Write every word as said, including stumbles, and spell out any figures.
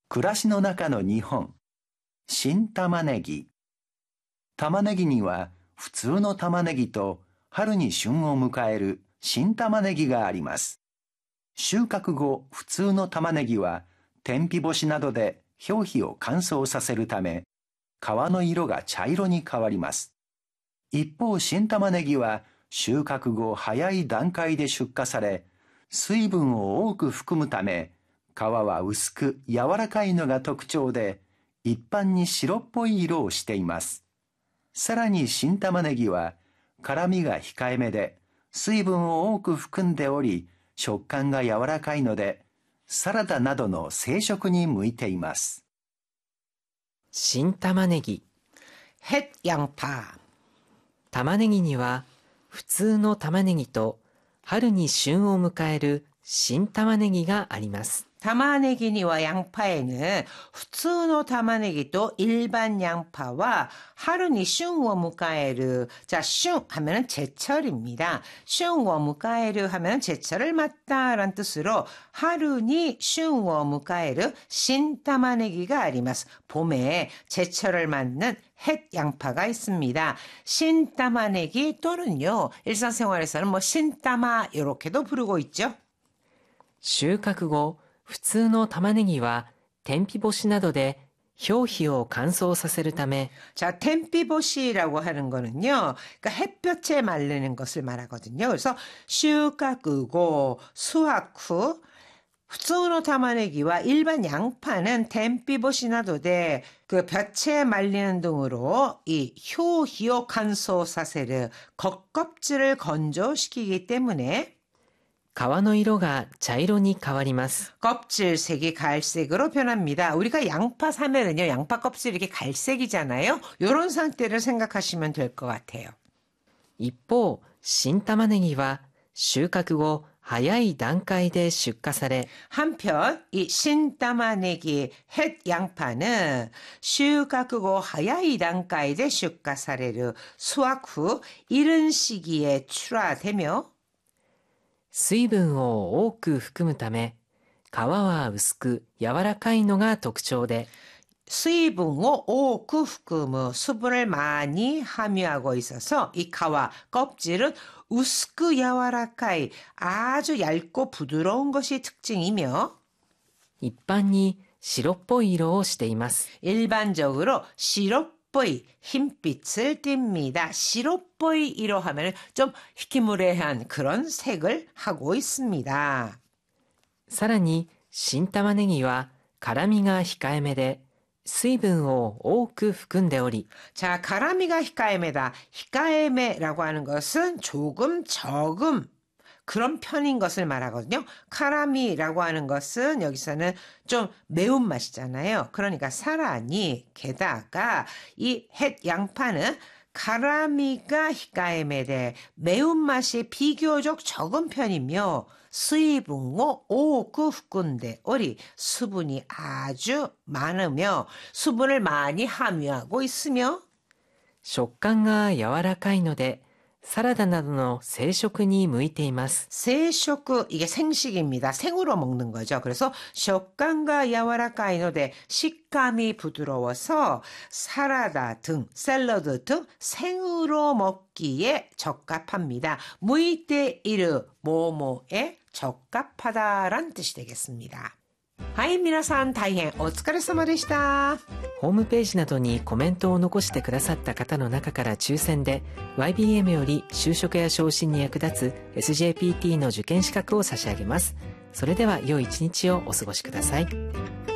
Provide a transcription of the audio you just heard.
暮らしの中の日本。新玉ねぎ。玉ねぎには普通の玉ねぎと春に旬を迎える新玉ねぎがあります。収穫後、普通の玉ねぎは天日干しなどで表皮を乾燥させるため、皮の色が茶色に変わります。一方、新玉ねぎは収穫後早い段階で出荷され、水分を多く含むため、皮は薄く柔らかいのが特徴で、一般に白っぽい色をしています。さらに新玉ねぎは、辛みが控えめで、水分を多く含んでおり、食感が柔らかいので、サラダなどの生食に向いています。 新玉ねぎ。 햇 양파。 玉ねぎには、普通の玉ねぎと春に旬を迎える新玉ねぎがあります。 타마네기니와 양파에는 普通の 타마네기도 일반 양파와 하루니 슌워 무가에르. 자, 슌 하면은 제철입니다. 슌워 무가에르 하면 제철을 맞다라는 뜻으로 하루니 슌워 무가에르 신 타마네기가 아리마스. 봄에 제철을 맞는 햇 양파가 있습니다. 신 타마네기 또는요, 일상생활에서는 뭐 신따마 이렇게도 부르고 있죠. 収穫後、普通の玉ねぎは天日干しなどで表皮を乾燥させるため、 자, 텐피보시라고 하는 거는요, 그러니까 햇볕에 말리는 것을 말하거든요. 그래서 슈가꾸고 수확 후 普通の 타마네기와 일반 양파는 텐피보시나도데 그 볕에 말리는 등으로 이 효히오 간소 사세르 겉껍질을 건조시키기 때문에 皮の色が茶色に変わります。 껍질색이 갈색으로 변합니다. 우리가 양파 사면은요, 양파 껍질이 이렇게 갈색이잖아요. 이런 상태를 생각하시면 될 것 같아요. 一方、新玉ねぎは収穫後早い段階で出荷され、 한편 이 신따마네기 햇 양파는収穫後 하야이 단가에出荷される 수확 후 이른 시기에 출하되며 水分を多く含むため、皮は薄く柔らかいのが特徴で、 수분을 多く含む 수분을 많이 함유하고 있어서 이 가와 껍질은 우스크 야와라카이 아주 얇고 부드러운 것이 특징이며 一般に白っぽい色をしています。 일반적으로 시럽보이 흰빛을 띱니다. 시럽보이 이로 하면 좀 희키무레한 그런 색을 하고 있습니다. さらに新玉ねぎは辛みが控えめで、水分を多く含んでおり、 자, 가라미가 히카에메다. 히카에메라고 하는 것은 조금 적음 그런 편인 것을 말하거든요. 카라미라고 하는 것은 여기서는 좀 매운맛이잖아요. 그러니까 사라니 게다가 이 햇 양파는 가라미가 히카에메데 매운맛이 비교적 적은 편이며 수이분고 오구 후군데 오리 수분이 아주 많으며 수분을 많이 함유하고 있으며 食感が柔らかいので、サラダなどの生食に向いています。 생식, 이게 생식입니다. 생으로 먹는 거죠. 그래서 식감과 야와라카이노데 식감이 부드러워서 사라다 등 샐러드 등 생으로 먹기에 적합합니다. 무이테이르 모모에 적합하다란 뜻이 되겠습니다. はい、皆さん大変お疲れ様でした。 ホームページなどにコメントを残してくださった方の中から抽選で ワイビーエム より就職や昇進に役立つ エスジェーピーティー の受験資格を差し上げます。それでは良い一日をお過ごしください。